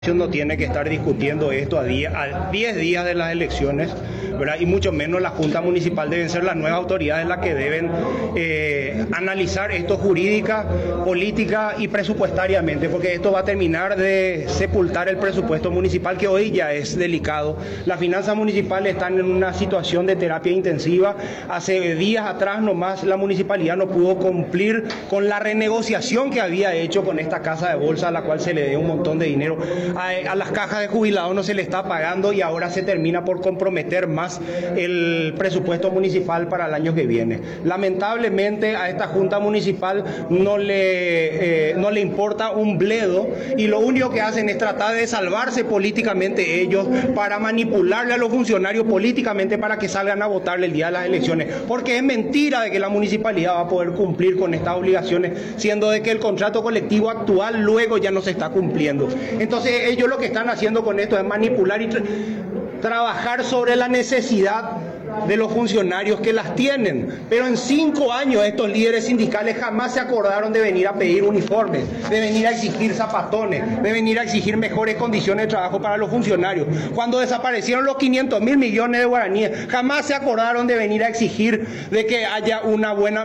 No tiene que estar discutiendo esto a 10 días de las elecciones, ¿verdad? Y mucho menos la Junta Municipal. Deben ser las nuevas autoridades las que deben analizar esto jurídica, política y presupuestariamente, porque esto va a terminar de sepultar el presupuesto municipal, que hoy ya es delicado. Las finanzas municipales están en una situación de terapia intensiva. Hace días atrás nomás la municipalidad no pudo cumplir con la renegociación que había hecho con esta casa de bolsa, a la cual se le dio un montón de dinero. A las cajas de jubilados no se le está pagando y ahora se termina por comprometer más el presupuesto municipal para el año que viene. Lamentablemente a esta Junta Municipal no le importa un bledo, y lo único que hacen es tratar de salvarse políticamente ellos para manipularle a los funcionarios políticamente para que salgan a votarle el día de las elecciones, porque es mentira de que la municipalidad va a poder cumplir con estas obligaciones, siendo de que el contrato colectivo actual luego ya no se está cumpliendo. Entonces ellos lo que están haciendo con esto es manipular y trabajar sobre la necesidad de los funcionarios que las tienen. Pero en 5 años estos líderes sindicales jamás se acordaron de venir a pedir uniformes, de venir a exigir zapatones, de venir a exigir mejores condiciones de trabajo para los funcionarios. Cuando desaparecieron los 500.000 millones de guaraníes, jamás se acordaron de venir a exigir de que haya una buena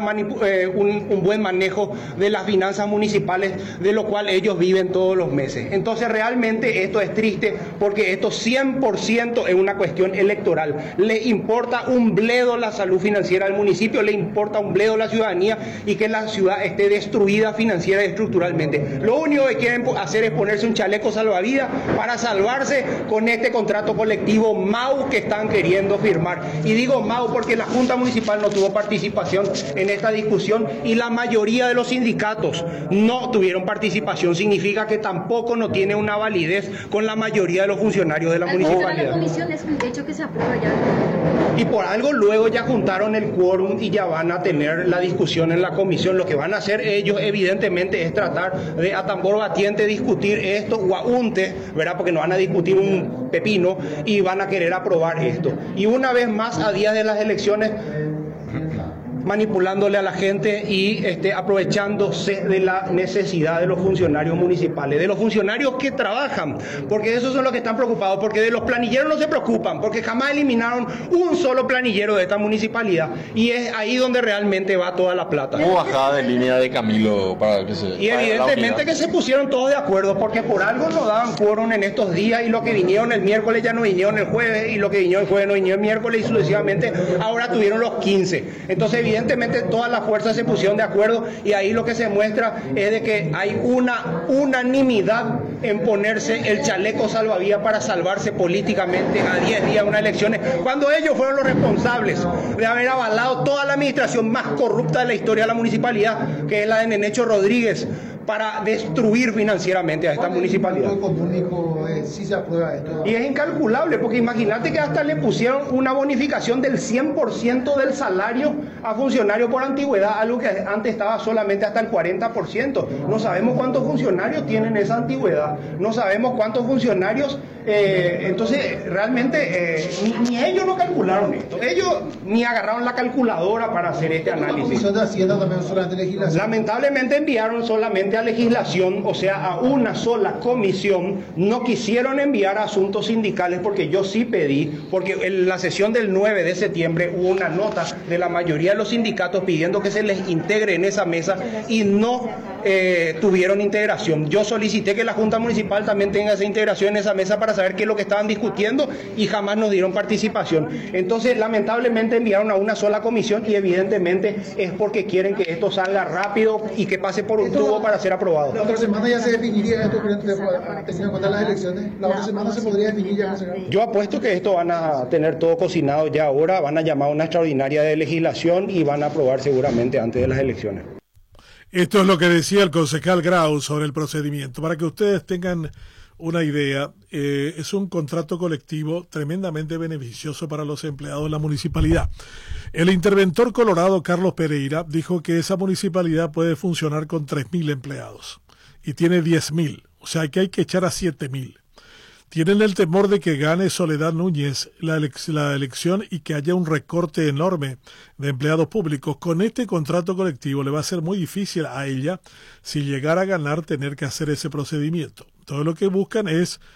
un buen manejo de las finanzas municipales, de lo cual ellos viven todos los meses. Entonces realmente esto es triste, porque esto 100% es una cuestión electoral. Le importa un bledo la salud financiera del municipio, le importa un bledo la ciudadanía y que la ciudad esté destruida financiera y estructuralmente. Lo único que quieren hacer es ponerse un chaleco salvavidas para salvarse con este contrato colectivo MAU que están queriendo firmar. Y digo MAU porque la Junta Municipal no tuvo participación en esta discusión y la mayoría de los sindicatos no tuvieron participación. Significa que tampoco no tiene una validez con la mayoría de los funcionarios de la municipalidad. La comisión es un hecho que se aprueba ya. Y por algo luego ya juntaron el quórum y ya van a tener la discusión en la comisión. Lo que van a hacer ellos evidentemente es tratar de a tambor batiente discutir esto o a unte, ¿verdad? Porque no van a discutir un pepino y van a querer aprobar esto. Y una vez más, a días de las elecciones, manipulándole a la gente y aprovechándose de la necesidad de los funcionarios municipales, de los funcionarios que trabajan, porque esos son los que están preocupados, porque de los planilleros no se preocupan, porque jamás eliminaron un solo planillero de esta municipalidad, y es ahí donde realmente va toda la plata. Hubo bajada de línea de Camilo para que se... Y evidentemente que se pusieron todos de acuerdo, porque por algo no daban quórum en estos días, y lo que vinieron el miércoles ya no vinieron el jueves, y lo que vinieron el jueves no vinieron el miércoles, y sucesivamente ahora tuvieron los 15. Entonces evidentemente todas las fuerzas se pusieron de acuerdo, y ahí lo que se muestra es de que hay una unanimidad en ponerse el chaleco salvavidas para salvarse políticamente a 10 días de unas elecciones, cuando ellos fueron los responsables de haber avalado toda la administración más corrupta de la historia de la municipalidad, que es la de Nenecho Rodríguez, para destruir financieramente a esta municipalidad. Económico, si se aprueba esto. Y es incalculable, porque imagínate que hasta le pusieron una bonificación del 100% del salario a funcionarios por antigüedad, algo que antes estaba solamente hasta el 40%. No sabemos cuántos funcionarios tienen esa antigüedad, no sabemos cuántos funcionarios, entonces realmente ni ellos no calcularon esto, ellos ni agarraron la calculadora para hacer este análisis. La Comisión de Hacienda también solamente legislación. Lamentablemente enviaron solamente a legislación, o sea, a una sola comisión. No quisieron enviar a asuntos sindicales, porque yo sí pedí, porque en la sesión del 9 de septiembre hubo una nota de la mayoría de los sindicatos pidiendo que se les integre en esa mesa y no tuvieron integración. Yo solicité que la Junta Municipal también tenga esa integración en esa mesa para saber qué es lo que estaban discutiendo, y jamás nos dieron participación. Entonces lamentablemente enviaron a una sola comisión, y evidentemente es porque quieren que esto salga rápido y que pase por un tubo para ser aprobado. La otra semana ya se definiría esto, teniendo en cuenta las elecciones. La otra semana se podría definir ya. Yo apuesto que esto van a tener todo cocinado ya ahora, van a llamar a una extraordinaria de legislación y van a aprobar seguramente antes de las elecciones. Esto es lo que decía el concejal Grau sobre el procedimiento. Para que ustedes tengan una idea, es un contrato colectivo tremendamente beneficioso para los empleados de la municipalidad. El interventor colorado Carlos Pereira dijo que esa municipalidad puede funcionar con 3.000 empleados y tiene 10.000, o sea que hay que echar a 7.000. Tienen el temor de que gane Soledad Núñez la elección y que haya un recorte enorme de empleados públicos. Con este contrato colectivo le va a ser muy difícil a ella, si llegara a ganar, tener que hacer ese procedimiento. Todo lo que buscan es